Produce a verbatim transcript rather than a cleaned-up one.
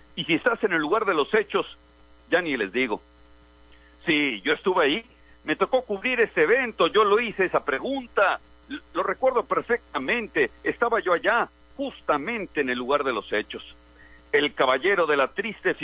Y si estás en el lugar de los hechos, ya ni les digo. Sí, yo estuve ahí, me tocó cubrir este evento, yo lo hice esa pregunta, lo recuerdo perfectamente, estaba yo allá, justamente en el lugar de los hechos. El caballero de la triste